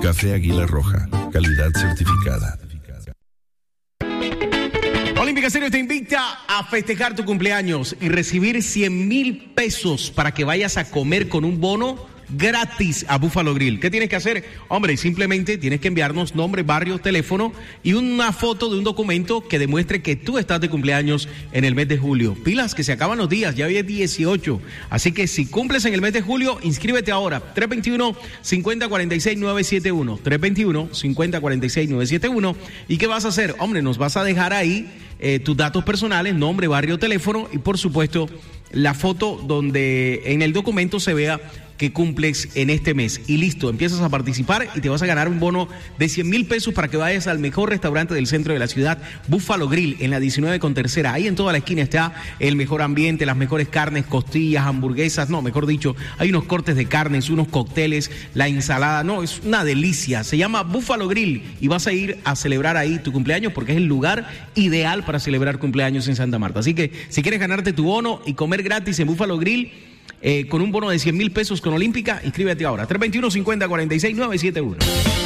Café Águila Roja, calidad certificada. Olímpica Estéreo te invita a festejar tu cumpleaños y recibir 100,000 pesos para que vayas a comer con un bono gratis a Buffalo Grill. ¿Qué tienes que hacer? Hombre, simplemente tienes que enviarnos nombre, barrio, teléfono y una foto de un documento que demuestre que tú estás de cumpleaños en el mes de julio. Pilas, que se acaban los días, ya hoy es 18. Así que si cumples en el mes de julio, inscríbete ahora. 321-5046-971. 321-5046-971. ¿Y qué vas a hacer? Hombre, nos vas a dejar ahí tus datos personales, nombre, barrio, teléfono y por supuesto la foto donde en el documento se vea que cumples en este mes. Y listo, empiezas a participar y te vas a ganar un bono de 100,000 pesos para que vayas al mejor restaurante del centro de la ciudad, Buffalo Grill, en la 19 con Tercera. Ahí en toda la esquina está el mejor ambiente, las mejores carnes, costillas, hamburguesas, no, mejor dicho, hay unos cortes de carnes, unos cócteles, la ensalada, no, es una delicia. Se llama Buffalo Grill y vas a ir a celebrar ahí tu cumpleaños porque es el lugar ideal para celebrar cumpleaños en Santa Marta. Así que si quieres ganarte tu bono y comer gratis en Buffalo Grill, con un bono de 100,000 pesos con Olímpica, inscríbete ahora. 321-5046-971.